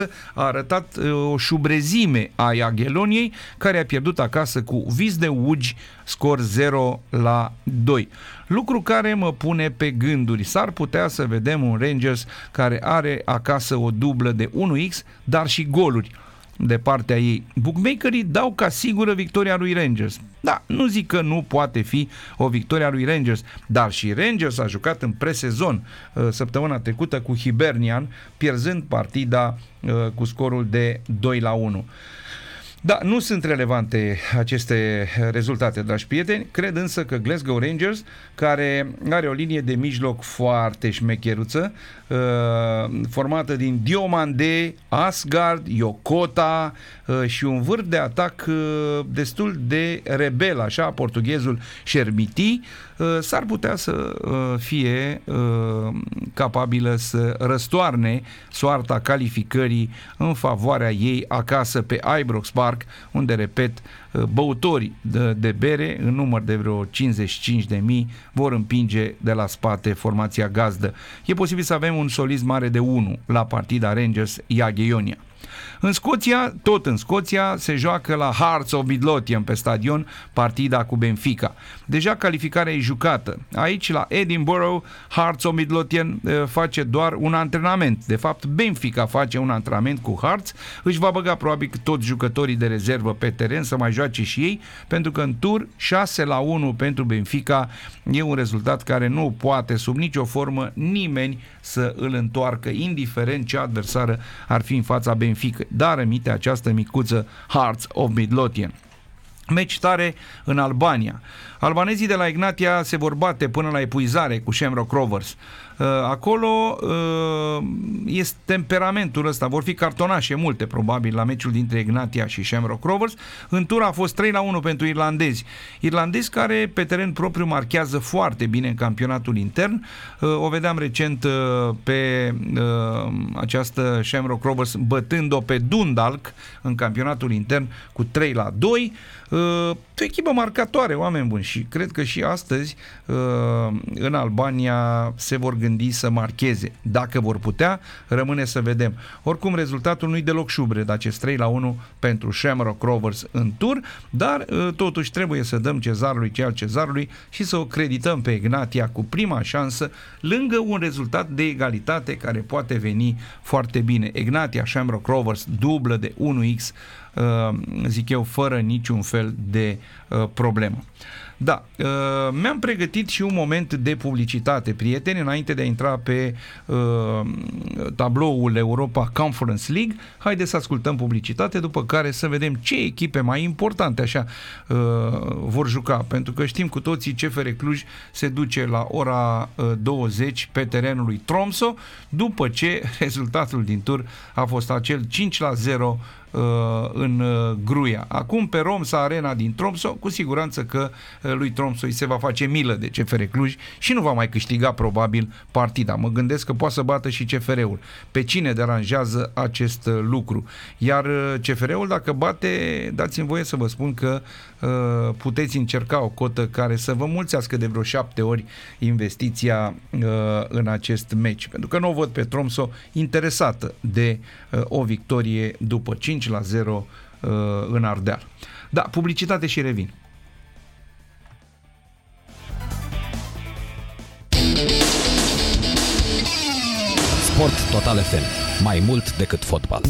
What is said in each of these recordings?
a arătat o șubrezime a Jagielloniei, care a pierdut acasă cu Vis de Ugi, scor 0-2. Lucru care mă pune pe gânduri. S-ar putea să vedem un Rangers care are acasă o dublă de 1x, dar și goluri de partea ei. Bookmakerii dau ca sigură victoria lui Rangers. Da, nu zic că nu poate fi o victoria lui Rangers, dar și Rangers a jucat în presezon săptămâna trecută cu Hibernian, pierzând partida cu scorul de 2-1. Da, nu sunt relevante aceste rezultate, dragi prieteni. Cred însă că Glasgow Rangers, care are o linie de mijloc foarte șmecheruță, formată din Diomande, Asgard, Iocota și un vârf de atac destul de rebel, așa, portughezul Chermiti, s-ar putea să fie capabilă să răstoarne soarta calificării în favoarea ei acasă pe Ibrox Park, unde, repet, băutori de bere în număr de vreo 55.000 vor împinge de la spate formația gazdă. E posibil să avem un solist mare de 1 la partida Rangers-Jagiellonia. În Scoția, tot în Scoția, se joacă la Hearts of Midlothian pe stadion partida cu Benfica. Deja calificarea e jucată. Aici, la Edinburgh, Hearts of Midlothian face doar un antrenament. De fapt, Benfica face un antrenament cu Hearts. Își va băga probabil toți jucătorii de rezervă pe teren să mai joace și ei, pentru că în tur 6-1 pentru Benfica e un rezultat care nu poate sub nicio formă nimeni să îl întoarcă, indiferent ce adversară ar fi în fața Benfica. Dar emite această micuță Hearts of Midlothian. Meci tare în Albania. Albanezii de la Egnatia se vor bate până la epuizare cu Shamrock Rovers. Acolo este temperamentul ăsta. Vor fi cartonașe multe, probabil, la meciul dintre Egnatia și Shamrock Rovers. În tur a fost 3-1 pentru irlandezi. Irlandezi care pe teren propriu marchează foarte bine în campionatul intern. O vedeam recent pe această Shamrock Rovers bătând-o pe Dundalk în campionatul intern cu 3-2. O echipă marcatoare, oameni buni, și cred că și astăzi în Albania se vor gândi să marcheze. Dacă vor putea, rămâne să vedem. Oricum, rezultatul nu-i deloc șubred, acest 3-1 pentru Shamrock Rovers în tur, dar totuși trebuie să dăm cezarului ce al cezarului și să o credităm pe Egnatia cu prima șansă, lângă un rezultat de egalitate care poate veni foarte bine. Egnatia, Shamrock Rovers, dublă de 1x, zic eu, fără niciun fel de problemă. Da, mi-am pregătit și un moment de publicitate, prieteni, înainte de a intra pe tabloul Europa Conference League. Haideți să ascultăm publicitate, după care să vedem ce echipe mai importante așa vor juca, pentru că știm cu toții CFR Cluj se duce la ora 20 pe terenul lui Tromsø, după ce rezultatul din tur a fost acel 5-0 în Gruia. Acum pe Romsa Arena din Tromsø, cu siguranță că lui Tromsø îi se va face milă de CFR Cluj și nu va mai câștiga probabil partida. Mă gândesc că poate să bată și CFR-ul. Pe cine deranjează acest lucru? Iar CFR-ul, dacă bate, dați-mi voie să vă spun că puteți încerca o cotă care să vă mulțească de vreo 7 ori investiția în acest meci. Pentru că nu o văd pe Tromsø interesată de o victorie după 5-0 în Ardeal. Da, publicitate și revin. Sport Total FM. Mai mult decât fotbal.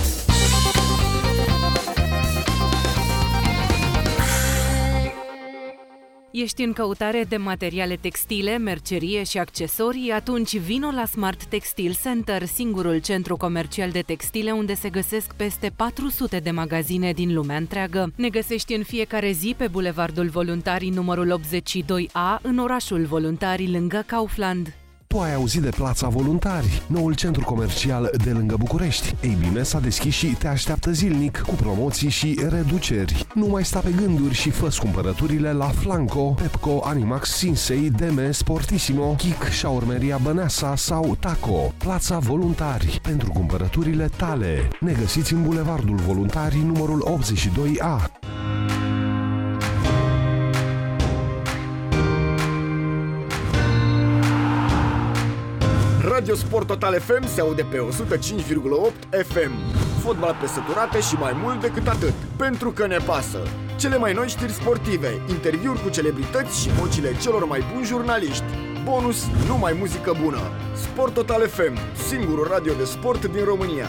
Ești în căutare de materiale textile, mercerie și accesorii? Atunci vino la Smart Textile Center, singurul centru comercial de textile unde se găsesc peste 400 de magazine din lumea întreagă. Ne găsești în fiecare zi pe Bulevardul Voluntarii numărul 82A, în orașul Voluntarii, lângă Kaufland. Tu ai auzit de Plața Voluntari, noul centru comercial de lângă București. Ei bine, s-a deschis și te așteaptă zilnic cu promoții și reduceri. Nu mai sta pe gânduri și fă-ți cumpărăturile la Flanco, Pepco, Animax, Sinsei, Deme, Sportissimo, Kik, Shaurmeria Băneasa sau Taco. Plața Voluntari, pentru cumpărăturile tale. Ne găsiți în Bulevardul Voluntarii numărul 82A. Radio Sport Total FM se aude pe 105,8 FM. Fotbal pe săturate și mai mult decât atât. Pentru că ne pasă. Cele mai noi știri sportive, interviuri cu celebrități și vocile celor mai buni jurnaliști. Bonus, numai muzică bună. Sport Total FM, singurul radio de sport din România.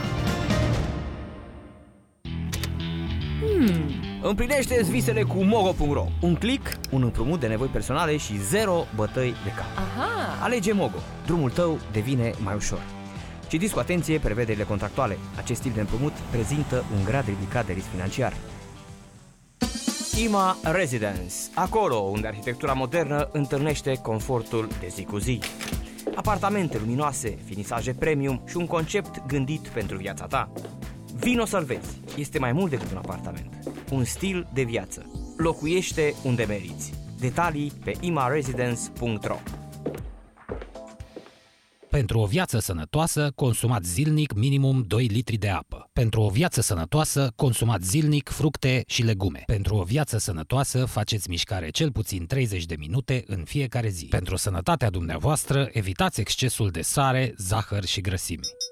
Împlinește-ți visele cu Mogo.ro. Un click, un împrumut de nevoi personale și 0 bătăi de cap. Aha! Alege Mogo. Drumul tău devine mai ușor. Citiți cu atenție prevederile contractuale. Acest tip de împrumut prezintă un grad ridicat de risc financiar. IMA Residence. Acolo unde arhitectura modernă întâlnește confortul de zi cu zi. Apartamente luminoase, finisaje premium și un concept gândit pentru viața ta. Vino să-l vezi. Este mai mult decât un apartament. Un stil de viață. Locuiește unde meriți. Detalii pe imaresidence.ro. Pentru o viață sănătoasă, consumați zilnic minimum 2 litri de apă. Pentru o viață sănătoasă, consumați zilnic fructe și legume. Pentru o viață sănătoasă, faceți mișcare cel puțin 30 de minute în fiecare zi. Pentru sănătatea dumneavoastră, evitați excesul de sare, zahăr și grăsimi.